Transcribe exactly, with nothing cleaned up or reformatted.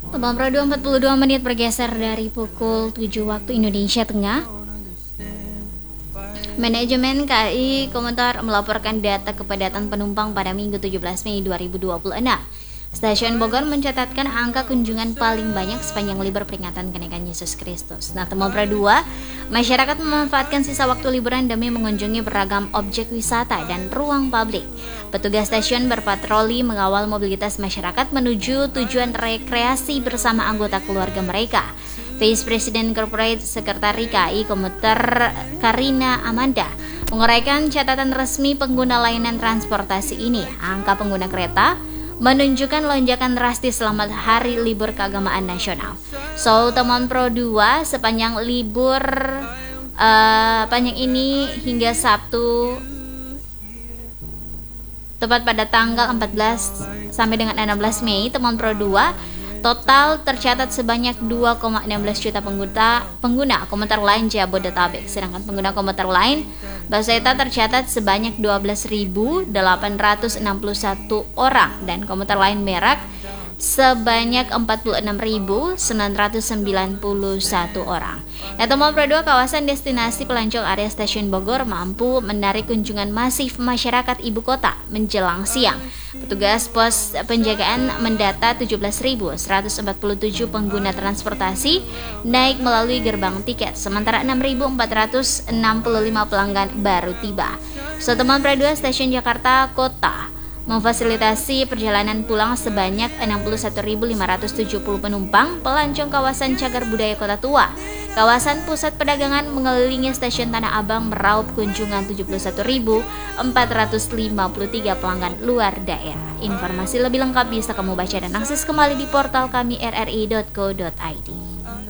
Teman Pro dua empat puluh dua menit bergeser dari pukul tujuh waktu Indonesia Tengah. Manajemen K A I Komuter melaporkan data kepadatan penumpang pada Minggu tujuh belas Mei dua ribu dua puluh enam. Stasiun Bogor mencatatkan angka kunjungan paling banyak sepanjang libur peringatan kenaikan Yesus Kristus. Nah, teman Pro dua, masyarakat memanfaatkan sisa waktu liburan demi mengunjungi beragam objek wisata dan ruang publik. Petugas stasiun berpatroli mengawal mobilitas masyarakat menuju tujuan rekreasi bersama anggota keluarga mereka. Vice President Corporate Secretary K A I Komuter Karina Amanda menguraikan catatan resmi pengguna layanan transportasi ini. Angka pengguna kereta menunjukkan lonjakan drastis selama hari libur keagamaan nasional. So, teman Pro dua, sepanjang libur uh, panjang ini hingga Sabtu tepat pada tanggal empat belas sampai dengan enam belas Mei, teman Pro dua, total tercatat sebanyak dua koma satu enam juta pengguna pengguna komuter lain Jabodetabek. Sedangkan pengguna komuter lain Baseta tercatat sebanyak dua belas ribu delapan ratus enam puluh satu orang dan komuter lain Merak sebanyak empat puluh enam ribu sembilan ratus sembilan puluh satu orang. Nah, teman Pro dua, kawasan destinasi pelancong area stasiun Bogor mampu menarik kunjungan masif masyarakat ibu kota menjelang siang. Petugas pos penjagaan mendata tujuh belas ribu seratus empat puluh tujuh pengguna transportasi naik melalui gerbang tiket, sementara enam ribu empat ratus enam puluh lima pelanggan baru tiba. So, teman Pro dua, stasiun Jakarta Kota memfasilitasi perjalanan pulang sebanyak enam puluh satu ribu lima ratus tujuh puluh penumpang. Pelancong kawasan Cagar Budaya Kota Tua, kawasan pusat perdagangan mengelilingi stasiun Tanah Abang meraup kunjungan tujuh puluh satu ribu empat ratus lima puluh tiga pelanggan luar daerah. Informasi lebih lengkap bisa kamu baca dan akses kembali di portal kami r r i dot co dot i d.